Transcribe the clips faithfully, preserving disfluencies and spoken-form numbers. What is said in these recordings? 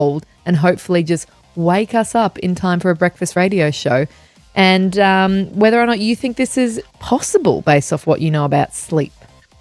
old and hopefully just wake us up in time for a breakfast radio show. And um, whether or not you think this is possible based off what you know about sleep.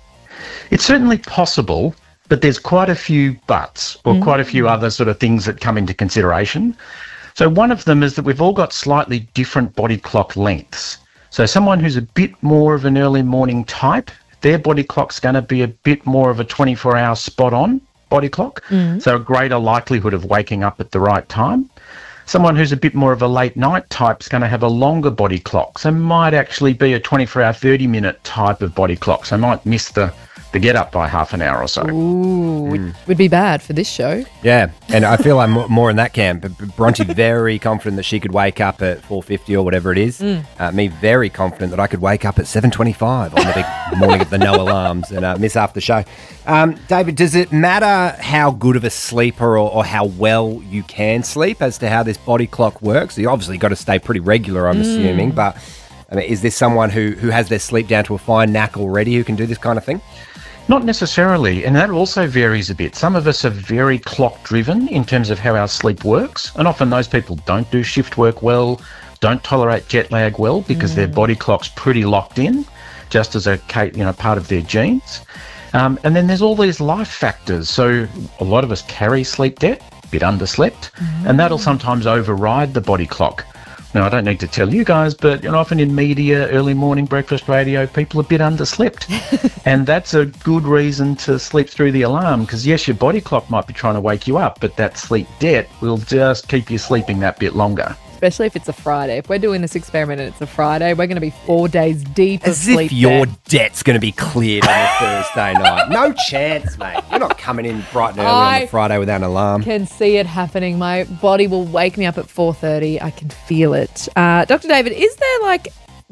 It's certainly possible, but there's quite a few buts or mm. quite a few other sort of things that come into consideration. So one of them is that we've all got slightly different body clock lengths. So someone who's a bit more of an early morning type, their body clock's going to be a bit more of a twenty-four hour spot on body clock. Mm. So a greater likelihood of waking up at the right time. Someone who's a bit more of a late night type is going to have a longer body clock. So might actually be a twenty-four hour, thirty minute type of body clock. So might miss the the get up by half an hour or so. Ooh, mm. would, would be bad for this show. Yeah, and I feel I'm more in that camp. Bronte very confident that she could wake up at four fifty or whatever it is. Mm. Uh, me very confident that I could wake up at seven twenty-five on the big morning of the no alarms and uh, miss half the show. Um, David, does it matter how good of a sleeper or, or how well you can sleep as to how this body clock works? You obviously got to stay pretty regular, I'm mm. assuming, but I mean, is there someone who, who has their sleep down to a fine knack already who can do this kind of thing? Not necessarily, and that also varies a bit. Some of us are very clock-driven in terms of how our sleep works, and often those people don't do shift work well, don't tolerate jet lag well because mm. their body clock's pretty locked in, just as a you know part of their genes. Um, and then there's all these life factors. So a lot of us carry sleep debt, a bit underslept, mm. and that'll sometimes override the body clock. Now, I don't need to tell you guys, but you know, often in media, early morning breakfast radio, people are a bit underslept. And that's a good reason to sleep through the alarm because, yes, your body clock might be trying to wake you up, but that sleep debt will just keep you sleeping that bit longer. Especially if it's a Friday. If we're doing this experiment and it's a Friday, we're going to be four days deep of As sleep if your debt. debt's going to be cleared on a Thursday night. No chance, mate. You're not coming in bright and early I on a Friday without an alarm. I can see it happening. My body will wake me up at four thirty. I can feel it. Uh, Doctor David, is there like,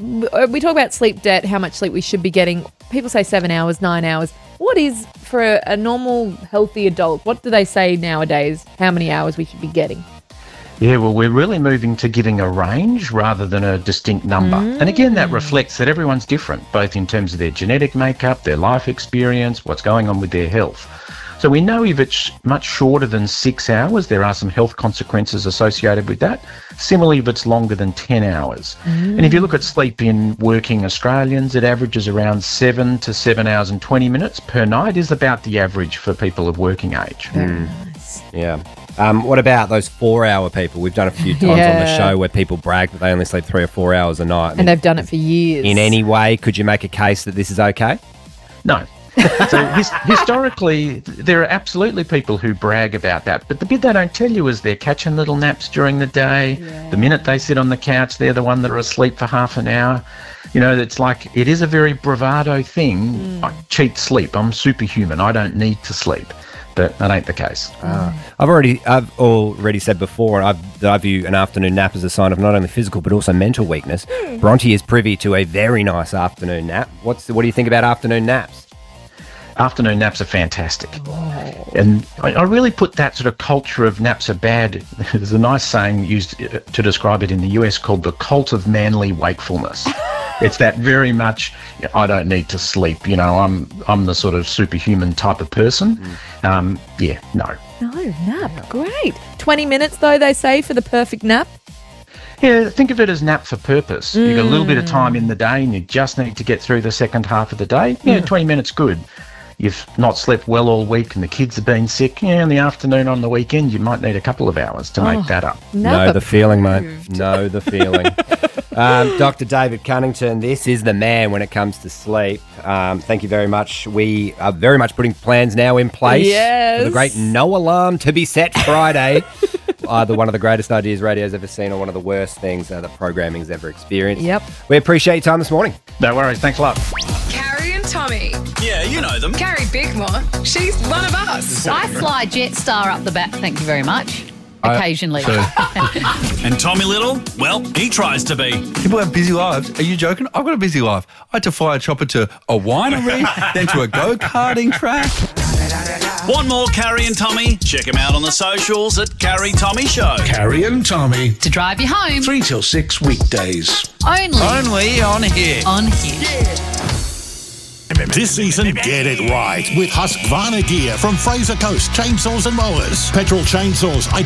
we talk about sleep debt, how much sleep we should be getting. People say seven hours, nine hours. What is, for a, a normal, healthy adult, what do they say nowadays, how many hours we should be getting? Yeah, well, we're really moving to giving a range rather than a distinct number. Mm. And again, that reflects that everyone's different, both in terms of their genetic makeup, their life experience, what's going on with their health. So we know if it's much shorter than six hours, there are some health consequences associated with that. Similarly, if it's longer than ten hours. Mm. And if you look at sleep in working Australians, it averages around seven to seven hours and twenty minutes per night is about the average for people of working age. Very nice. Yeah. Um, what about those four-hour people? We've done a few times Yeah. on the show where people brag that they only sleep three or four hours a night. I mean, And they've done it for years. in any way, could you make a case that this is okay? No. So his, historically, there are absolutely people who brag about that. But the bit they don't tell you is they're catching little naps during the day. Yeah. The minute they sit on the couch, they're the one that are asleep for half an hour. You know, it's like it is a very bravado thing. Mm. I cheat sleep. I'm superhuman. I don't need to sleep. But that ain't the case. Uh, I've already, I've already said before, I've, that I view an afternoon nap as a sign of not only physical but also mental weakness. Mm. Bronte is privy to a very nice afternoon nap. What's the, what do you think about afternoon naps? Afternoon naps are fantastic. Oh. And I, I really put that sort of culture of naps are bad. There's a nice saying used to describe it in the U S called the cult of manly wakefulness. It's that very much, I don't need to sleep. You know, I'm I'm the sort of superhuman type of person. Mm. Um, yeah, no. No, nap. Great. twenty minutes, though, they say, for the perfect nap. Yeah, think of it as nap for purpose. Mm. You've got a little bit of time in the day and you just need to get through the second half of the day. Yeah, mm. twenty minutes good. You've not slept well all week and the kids have been sick. Yeah, in the afternoon on the weekend, you might need a couple of hours to oh, make that up. Know the feeling, mate. Know the feeling. um, Doctor David Cunnington, this is the man when it comes to sleep. Um, thank you very much. We are very much putting plans now in place yes. for the great no alarm to be set Friday. Either one of the greatest ideas radio's ever seen or one of the worst things uh, that programming's ever experienced. Yep. We appreciate your time this morning. No worries. Thanks a lot. Carrie and Tommy. Yeah, you know them. Carrie Bickmore, she's one of us. I fly Jetstar up the back, thank you very much. Occasionally. And Tommy Little, well, he tries to be. People have busy lives. Are you joking? I've got a busy life. I had to fly a chopper to a winery, then to a go-karting track. Want more Carrie and Tommy? Check him out on the socials at Carrie Tommy Show. Carrie and Tommy. To drive you home. Three till six weekdays. Only. Only on here. On here. This season, get it right with Husqvarna gear from Fraser Coast Chainsaws and Mowers. Petrol chainsaws,